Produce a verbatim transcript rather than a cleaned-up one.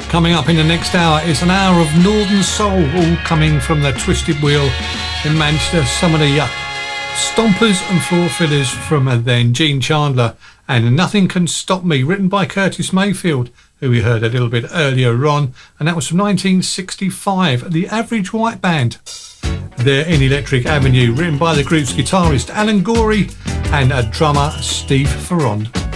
Coming up in the next hour is an hour of Northern Soul, all coming from the Twisted Wheel in Manchester. Some of the uh, stompers and floor fillers from uh, then Gene Chandler, and Nothing Can Stop Me, written by Curtis Mayfield, who we heard a little bit earlier on, and that was from nineteen sixty-five. The Average White Band, they're in Electric Avenue, written by the group's guitarist Alan Gorey and a drummer Steve Ferrand.